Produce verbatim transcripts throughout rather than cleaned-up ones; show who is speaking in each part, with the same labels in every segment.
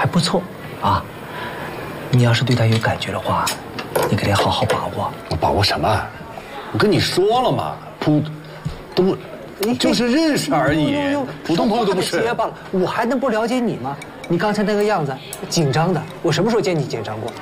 Speaker 1: 还不错啊。你要是对他有感觉的话，你可得好好把握。
Speaker 2: 我把握什么？我跟你说了嘛，普都不就是认识而已，普通朋友都不是。
Speaker 1: 结巴了，我还能不了解你吗？你刚才那个样子，紧张的，我什么时候见你紧张过？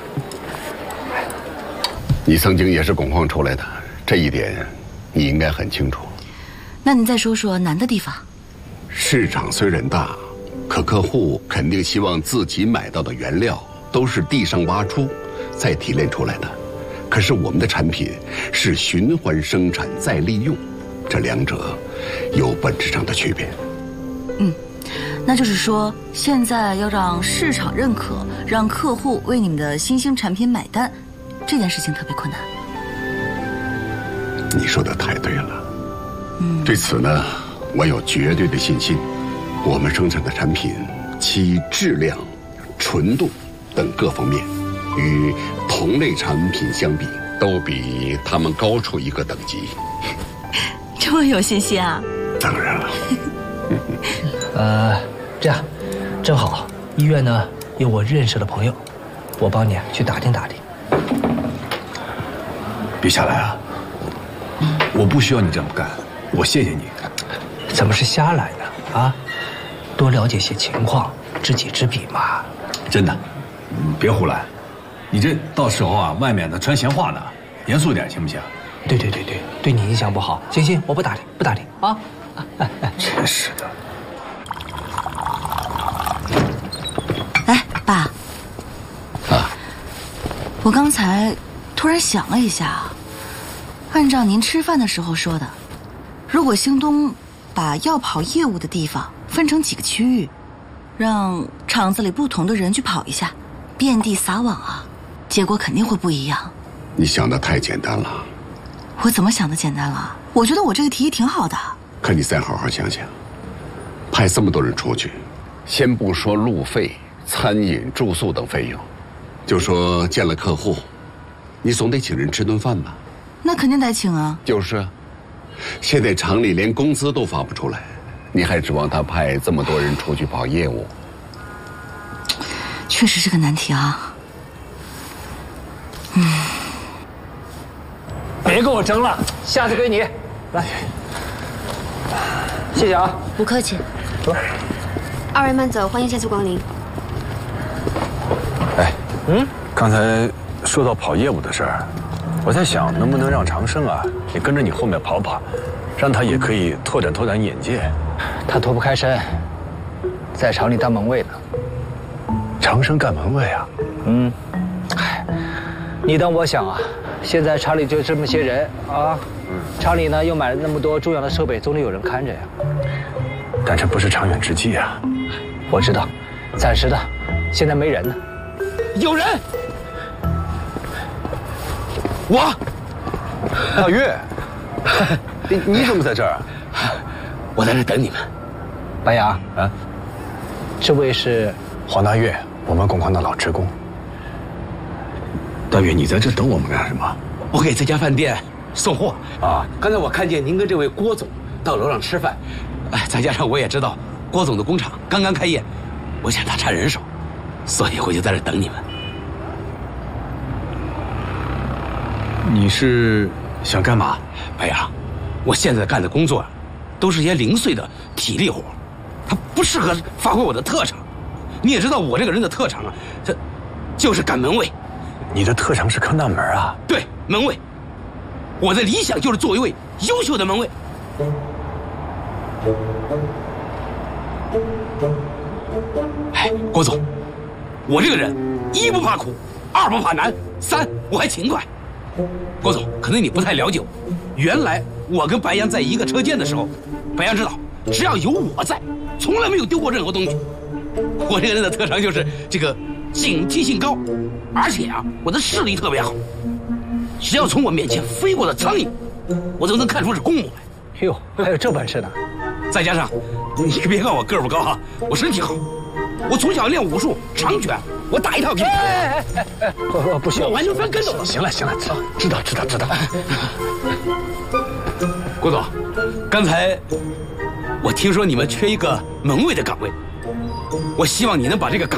Speaker 2: 你曾经也是工矿出来的，这一点你应该很清楚。
Speaker 3: 那你再说说难的地方。
Speaker 2: 市场虽然大，可客户肯定希望自己买到的原料都是地上挖出，再提炼出来的。可是我们的产品是循环生产再利用，这两者有本质上的区别。
Speaker 3: 嗯，那就是说，现在要让市场认可，让客户为你们的新兴产品买单，这件事情特别困难。
Speaker 2: 你说的太对了。嗯，对此呢，我有绝对的信心。我们生产的产品，其质量、纯度等各方面，与同类产品相比，都比他们高出一个等级。
Speaker 3: 这么有信心啊？
Speaker 2: 当然了。
Speaker 1: 呃，这样，正好医院呢有我认识的朋友，我帮你去打听打听。
Speaker 4: 别瞎来啊！我不需要你这么干，我谢谢你。
Speaker 1: 怎么是瞎来呢？啊，多了解些情况，知己知彼嘛。
Speaker 4: 真的，嗯，别胡来。你这到时候啊，外面的传闲话呢，严肃点行不行？
Speaker 1: 对对对对，对你影响不好。行行，我不打听，不打听啊。
Speaker 4: 真是的。
Speaker 3: 哎，爸。
Speaker 2: 啊。
Speaker 3: 我刚才突然想了一下，按照您吃饭的时候说的，如果京东把要跑业务的地方分成几个区域，让厂子里不同的人去跑一下，遍地撒网啊，结果肯定会不一样。
Speaker 2: 你想的太简单了。
Speaker 3: 我怎么想的简单了？我觉得我这个提议挺好的。
Speaker 2: 可你再好好想想，派这么多人出去，先不说路费、餐饮、住宿等费用，就说见了客户，你总得请人吃顿饭吧？
Speaker 3: 那肯定得请啊。
Speaker 2: 就是啊，现在厂里连工资都发不出来，你还指望他派这么多人出去跑业务？
Speaker 3: 确实是个难题啊。嗯，
Speaker 1: 别跟我争了，下次归你来。谢谢啊，
Speaker 5: 不客气。
Speaker 1: 走，
Speaker 5: 二位慢走，欢迎下次光临。
Speaker 4: 哎，嗯，刚才说到跑业务的事儿，我在想能不能让长生啊也跟着你后面跑跑，让他也可以拓展拓展眼界。
Speaker 1: 他脱不开身，在厂里当门卫呢。
Speaker 4: 长生干门卫啊？
Speaker 1: 嗯，唉，你当我想啊？现在厂里就这么些人啊，厂里呢又买了那么多重要的设备，总得有人看着呀。
Speaker 4: 但这不是长远之计啊。
Speaker 1: 我知道，暂时的，现在没人呢。有人！
Speaker 4: 我，大岳，你你怎么在这儿啊？
Speaker 1: 我在这等你们。白杨啊，这位是
Speaker 4: 黄大岳，我们工矿的老职工。大岳，你在这等我们干什么？
Speaker 6: 我给这家饭店送货
Speaker 4: 啊。
Speaker 6: 刚才我看见您跟这位郭总到楼上吃饭，哎，再加上我也知道郭总的工厂刚刚开业，我想他差人手，所以我就在这等你们。
Speaker 4: 你是想干嘛？
Speaker 6: 白杨，我现在干的工作都是些零碎的体力活，它不适合发挥我的特长。你也知道我这个人的特长啊，这就是赶门卫。
Speaker 4: 你的特长是看大门啊？
Speaker 6: 对，门卫。我的理想就是做一位优秀的门卫。哎，郭总，我这个人一不怕苦，二不怕难，三我还勤快。郭总，可能你不太了解我，原来我跟白杨在一个车间的时候，白杨知道，只要有我在，从来没有丢过任何东西。我这个人的特长就是这个警惕性高，而且啊，我的视力特别好，只要从我面前飞过的苍蝇，我都能看出是公母来。
Speaker 1: 哟，还有这本事呢！
Speaker 6: 再加上，你别看我个儿不高哈，我身体好，我从小练武术、长拳，我打一套给你看。哎哎哎哎，不不行，我完全翻跟头了。
Speaker 4: 行了行了，知道知道知道。
Speaker 6: 郭总，刚才我听说你们缺一个门卫的岗位，我希望你能把这个岗